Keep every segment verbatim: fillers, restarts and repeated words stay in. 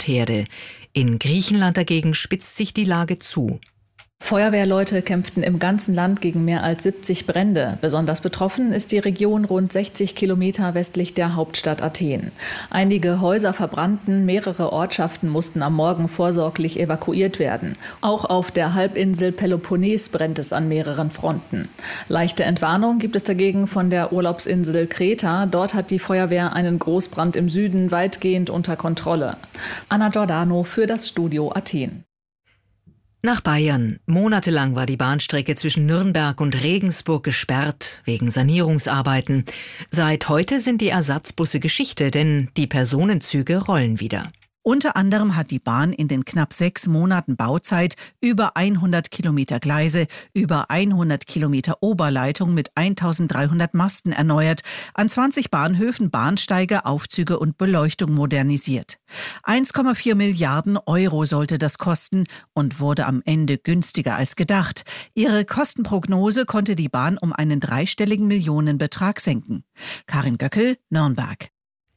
Brandherde. In Griechenland dagegen spitzt sich die Lage zu. Feuerwehrleute kämpften im ganzen Land gegen mehr als siebzig Brände. Besonders betroffen ist die Region rund sechzig Kilometer westlich der Hauptstadt Athen. Einige Häuser verbrannten, mehrere Ortschaften mussten am Morgen vorsorglich evakuiert werden. Auch auf der Halbinsel Peloponnes brennt es an mehreren Fronten. Leichte Entwarnung gibt es dagegen von der Urlaubsinsel Kreta. Dort hat die Feuerwehr einen Großbrand im Süden weitgehend unter Kontrolle. Anna Giordano für das Studio Athen. Nach Bayern. Monatelang war die Bahnstrecke zwischen Nürnberg und Regensburg gesperrt, wegen Sanierungsarbeiten. Seit heute sind die Ersatzbusse Geschichte, denn die Personenzüge rollen wieder. Unter anderem hat die Bahn in den knapp sechs Monaten Bauzeit über hundert Kilometer Gleise, über hundert Kilometer Oberleitung mit eintausenddreihundert Masten erneuert, an zwanzig Bahnhöfen Bahnsteige, Aufzüge und Beleuchtung modernisiert. eins Komma vier Milliarden Euro sollte das kosten und wurde am Ende günstiger als gedacht. Ihre Kostenprognose konnte die Bahn um einen dreistelligen Millionenbetrag senken. Karin Göckel, Nürnberg.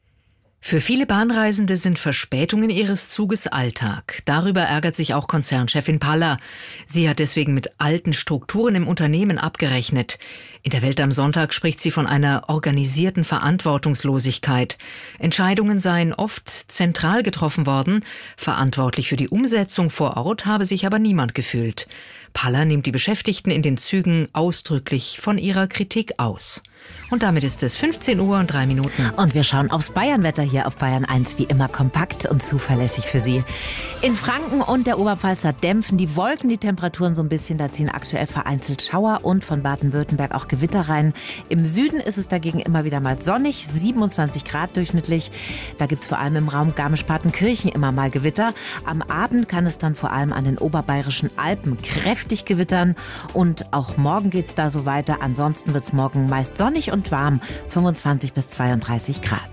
Für viele Bahnreisende sind Verspätungen ihres Zuges Alltag. Darüber ärgert sich auch Konzernchefin Palla. Sie hat deswegen mit alten Strukturen im Unternehmen abgerechnet. In der Welt am Sonntag spricht sie von einer organisierten Verantwortungslosigkeit. Entscheidungen seien oft zentral getroffen worden. Verantwortlich für die Umsetzung vor Ort habe sich aber niemand gefühlt. Palla nimmt die Beschäftigten in den Zügen ausdrücklich von ihrer Kritik aus. Und damit ist es fünfzehn Uhr und drei Minuten. Und wir schauen aufs Bayernwetter hier auf Bayern eins, wie immer kompakt und zuverlässig für Sie. In Franken und der Oberpfalz, da dämpfen die Wolken die Temperaturen so ein bisschen. Da ziehen aktuell vereinzelt Schauer und von Baden-Württemberg auch Gewitter rein. Im Süden ist es dagegen immer wieder mal sonnig, siebenundzwanzig Grad durchschnittlich. Da gibt es vor allem im Raum Garmisch-Partenkirchen immer mal Gewitter. Am Abend kann es dann vor allem an den oberbayerischen Alpen kräftig gewittern. Und auch morgen geht es da so weiter. Ansonsten wird es morgen meist sonnig und warm, fünfundzwanzig bis zweiunddreißig Grad.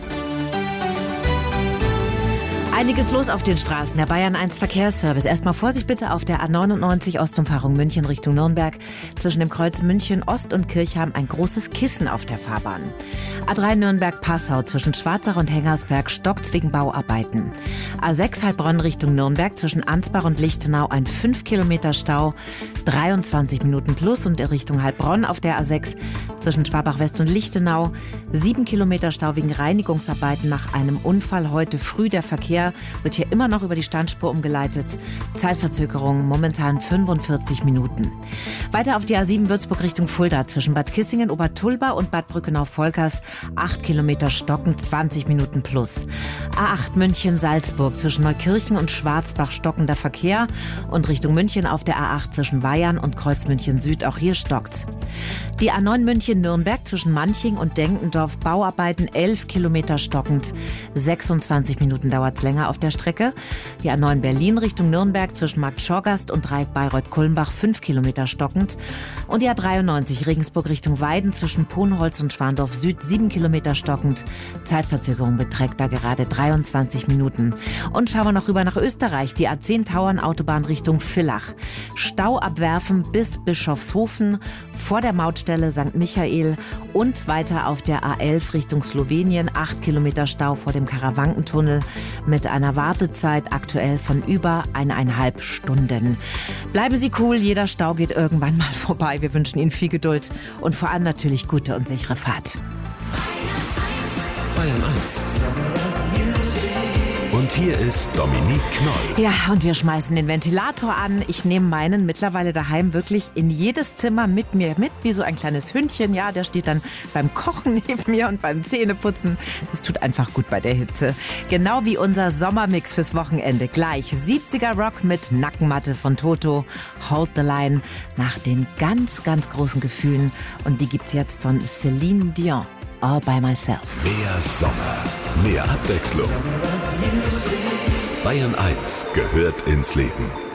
Einiges los auf den Straßen. Der Bayern eins Verkehrsservice. Erstmal Vorsicht bitte auf der A neunundneunzig Ostumfahrung München Richtung Nürnberg. Zwischen dem Kreuz München Ost und Kirchheim ein großes Kissen auf der Fahrbahn. A drei Nürnberg-Passau zwischen Schwarzach und Hengersberg stockt wegen Bauarbeiten. A sechs Heilbronn Richtung Nürnberg zwischen Ansbach und Lichtenau ein fünf Kilometer Stau. dreiundzwanzig Minuten plus und in Richtung Heilbronn auf der A sechs zwischen Schwabach-West und Lichtenau. sieben Kilometer Stau wegen Reinigungsarbeiten nach einem Unfall heute früh. Der Verkehr wird hier immer noch über die Standspur umgeleitet. Zeitverzögerung momentan fünfundvierzig Minuten. Weiter auf die A sieben Würzburg Richtung Fulda zwischen Bad Kissingen, Obertulba und Bad Brückenau-Volkers. acht Kilometer stocken, zwanzig Minuten plus. A acht München-Salzburg zwischen Neukirchen und Schwarzbach stockender Verkehr. Und Richtung München auf der A acht zwischen Weyarn und Kreuz München Süd, auch hier stockt's. Die A neun München-Nürnberg zwischen Manching und Denkendorf Bauarbeiten, elf Kilometer stockend. sechsundzwanzig Minuten dauert's länger auf der Strecke. Die A neun Berlin Richtung Nürnberg zwischen Markt Schorgast und Dreieck Bayreuth-Kulmbach, fünf Kilometer stockend. Und die A dreiundneunzig Regensburg Richtung Weiden zwischen Ponholz und Schwandorf Süd, sieben Kilometer stockend. Zeitverzögerung beträgt da gerade dreiundzwanzig Minuten. Und schauen wir noch rüber nach Österreich. Die A zehn Tauern-Autobahn Richtung Villach. Stau abwerfen bis Bischofshofen, vor der Mautstelle Sankt Michael und weiter auf der A elf Richtung Slowenien. acht Kilometer Stau vor dem Karawankentunnel mit einer Wartezeit aktuell von über eineinhalb Stunden. Bleiben Sie cool, jeder Stau geht irgendwann mal vorbei. Wir wünschen Ihnen viel Geduld und vor allem natürlich gute und sichere Fahrt. Bayern eins. Und hier ist Dominique Knoll. Ja, und wir schmeißen den Ventilator an. Ich nehme meinen mittlerweile daheim wirklich in jedes Zimmer mit mir mit, wie so ein kleines Hündchen. Ja, der steht dann beim Kochen neben mir und beim Zähneputzen. Das tut einfach gut bei der Hitze. Genau wie unser Sommermix fürs Wochenende. Gleich siebziger Rock mit Nackenmatte von Toto, Hold the Line, nach den ganz, ganz großen Gefühlen. Und die gibt's jetzt von Celine Dion. All by myself. Mehr Sommer, mehr Abwechslung. Bayern eins gehört ins Leben.